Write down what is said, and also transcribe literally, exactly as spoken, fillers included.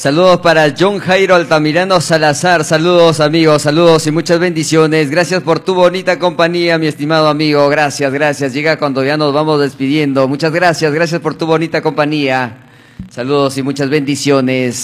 Saludos para John Jairo Altamirano Salazar. Saludos, amigos, saludos y muchas bendiciones. Gracias por tu bonita compañía, mi estimado amigo. Gracias, gracias. Llega cuando ya nos vamos despidiendo. Muchas gracias, gracias por tu bonita compañía. Saludos y muchas bendiciones.